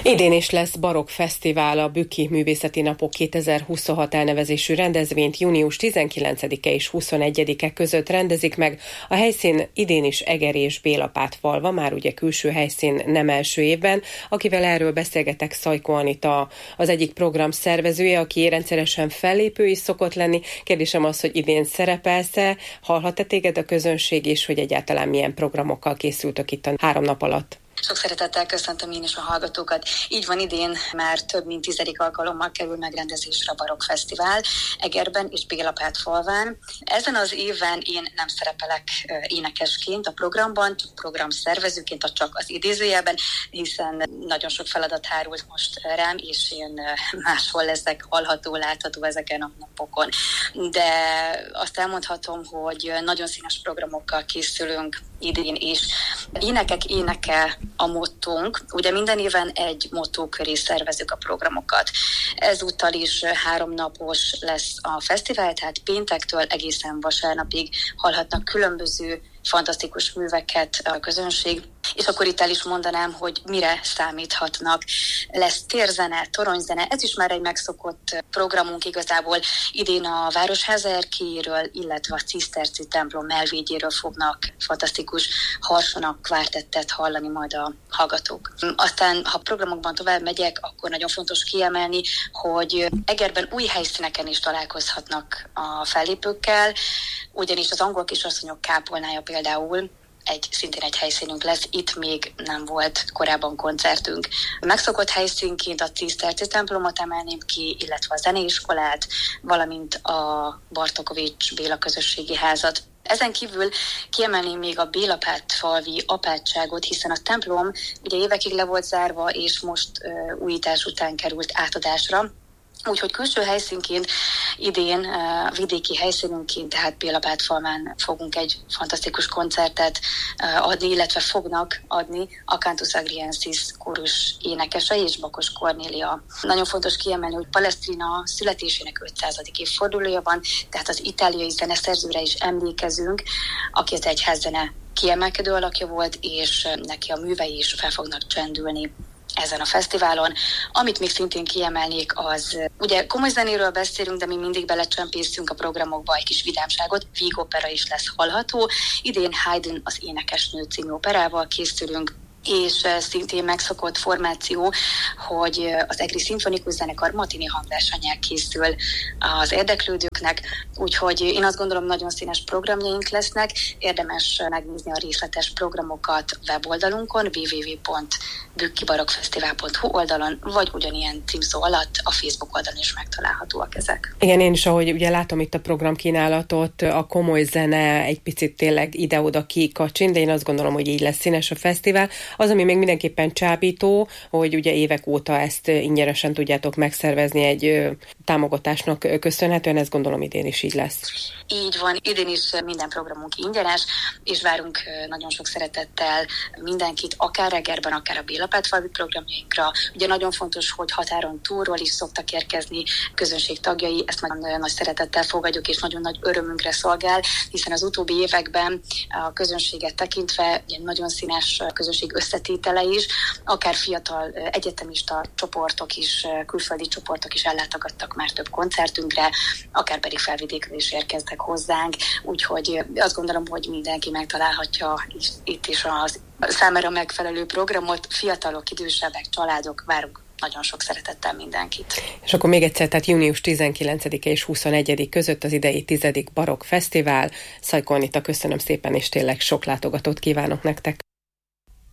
Idén is lesz Barokk Fesztivál, a Bükki Művészeti Napok 2026 elnevezésű rendezvényt június 19-e és 21-e között rendezik meg. A helyszín idén is Eger és Bélapátfalva, már ugye külső helyszín nem első évben. Akivel erről beszélgetek, Szajko Anita, az egyik program szervezője, aki rendszeresen fellépő is szokott lenni. Kérdésem az, hogy idén szerepelsz-e, hallhat-e téged a közönség, és hogy egyáltalán milyen programokkal készültök itt a 3 nap alatt? Sok szeretettel köszöntöm én is a hallgatókat. Így van, idén már több mint 10. alkalommal kerül megrendezésre a Barokk Fesztivál Egerben és Bélapátfalván. Ezen az éven én nem szerepelek énekesként a programban, csak programszervezőként, csak az idézőjelben, hiszen nagyon sok feladat hárult most rám, és én máshol leszek hallható, látható ezeken a napokon. De azt elmondhatom, hogy nagyon színes programokkal készülünk idén is. Énekek éneke a mottónk. Ugye minden éven egy mottó köré szervezzük a programokat. Ezúttal is 3 napos lesz a fesztivál, tehát péntektől egészen vasárnapig hallhatnak különböző fantasztikus műveket a közönség. És akkor itt el is mondanám, hogy mire számíthatnak. Lesz térzene, toronyzene, ez is már egy megszokott programunk igazából. Idén a Városháza erkélyéről, illetve a Ciszterci templom melvédjéről fognak fantasztikus harsonak kvártettet hallani majd a hallgatók. Aztán, ha programokban tovább megyek, akkor nagyon fontos kiemelni, hogy Egerben új helyszíneken is találkozhatnak a fellépőkkel, ugyanis az Angol Kisasszonyok kápolnája például szintén egy helyszínünk lesz, itt még nem volt korábban koncertünk. Megszokott helyszínként a Ciszterci templomot emelném ki, illetve a zeneiskolát, valamint a Bartokovics Béla közösségi házat. Ezen kívül kiemelném még a Bélapátfalvi apátságot, hiszen a templom ugye évekig le volt zárva, és most újítás után került átadásra. Úgyhogy külső helyszínként idén, vidéki helyszínünként, tehát Bélapátfalván fogunk egy fantasztikus koncertet adni, illetve fognak adni a Cantus Agriensis kórus énekese és Bakos Kornélia. Nagyon fontos kiemelni, hogy Palestrina születésének 500. évfordulója van, tehát az itáliai zeneszerzőre is emlékezünk, aki az egyházzene kiemelkedő alakja volt, és neki a művei is fel fognak csendülni ezen a fesztiválon. Amit még szintén kiemelnék, az ugye komoly zenéről beszélünk, de mi mindig belecsempészünk a programokba egy kis vidámságot, vígopera is lesz hallható. Idén Haydn az Énekesnő című operával készülünk, és szintén megszokott formáció, hogy az Egri Szimfonikus Zenekar matini hangversennyel készül az érdeklődőknek, úgyhogy én azt gondolom, nagyon színes programjaink lesznek, érdemes megnézni a részletes programokat weboldalunkon, www.bükkibarokkfesztivál.hu oldalon, vagy ugyanilyen címszó alatt a Facebook oldalon is megtalálhatóak ezek. Igen, én is, ahogy ugye látom itt a programkínálatot, a komoly zene egy picit tényleg ide-oda kikacsin, de én azt gondolom, hogy így lesz színes a fesztivál. Az, ami még mindenképpen csábító, hogy ugye évek óta ezt ingyenesen tudjátok megszervezni egy támogatásnak köszönhetően, ezt gondolom idén is így lesz. Így van, idén is minden programunk ingyenes, és várunk nagyon sok szeretettel mindenkit, akár Egerben, akár a Bélapátfalvi programjainkra. Ugye nagyon fontos, hogy határon túlról is szoktak érkezni közönség tagjai, ezt nagyon nagy szeretettel fogadjuk, és nagyon nagy örömünkre szolgál, hiszen az utóbbi években a közönséget tekintve nagyon színes közönség összetétele is, akár fiatal egyetemista csoportok is, külföldi csoportok is ellátogattak már több koncertünkre, akár pedig felvidékről is érkeztek hozzánk, úgyhogy azt gondolom, hogy mindenki megtalálhatja itt is az számára megfelelő programot, fiatalok, idősebbek, családok, várunk nagyon sok szeretettel mindenkit. És akkor még egyszer, tehát június 19-e és 21 között az idei 10. Barokk Fesztivál. Szajko Anita, köszönöm szépen, és tényleg sok látogatót kívánok nektek.